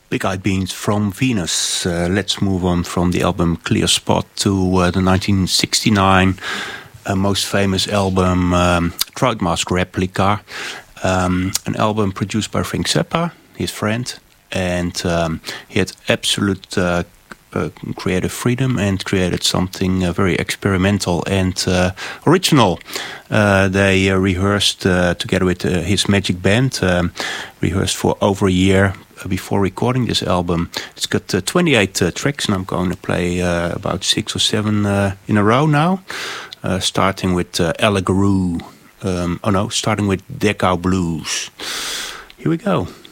Big Eyed Beans from Venus. Let's move on from the album Clear Spot to the 1969 most famous album Trout Mask Replica. An album produced by Frank Zappa, his friend. And he had absolute creative freedom and created something very experimental and original. They rehearsed together with his Magic Band, rehearsed for over a year before recording this album. It's got 28 tracks, and I'm going to play about 6 or 7 in a row now, starting with Allegaroo. Starting with Deckau Blues. Here we go.